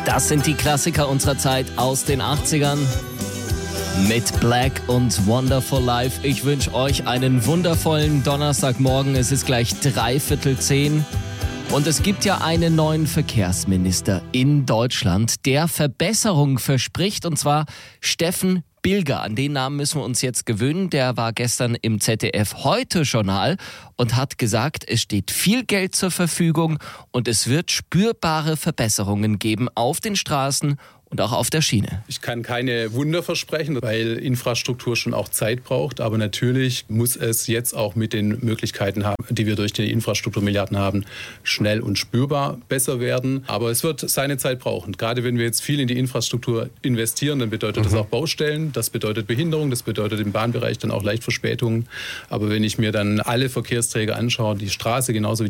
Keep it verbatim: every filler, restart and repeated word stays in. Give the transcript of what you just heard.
Das sind die Klassiker unserer Zeit aus den achtzigern mit Black und Wonderful Life. Ich wünsche euch einen wundervollen Donnerstagmorgen. Es ist gleich dreiviertel zehn. Und es gibt ja einen neuen Verkehrsminister in Deutschland, der Verbesserung verspricht, und zwar Steffen Bilger. An den Namen müssen wir uns jetzt gewöhnen. Der war gestern im Z D F-Heute-Journal und hat gesagt, es steht viel Geld zur Verfügung und es wird spürbare Verbesserungen geben auf den Straßen und auch auf der Schiene. Ich kann keine Wunder versprechen, weil Infrastruktur schon auch Zeit braucht. Aber natürlich muss es jetzt auch mit den Möglichkeiten haben, die wir durch die Infrastrukturmilliarden haben, schnell und spürbar besser werden. Aber es wird seine Zeit brauchen. Gerade wenn wir jetzt viel in die Infrastruktur investieren, dann bedeutet mhm. das auch Baustellen, das bedeutet Behinderung, das bedeutet im Bahnbereich dann auch leicht Verspätungen. Aber wenn ich mir dann alle Verkehrsträger anschaue, die Straße genauso wie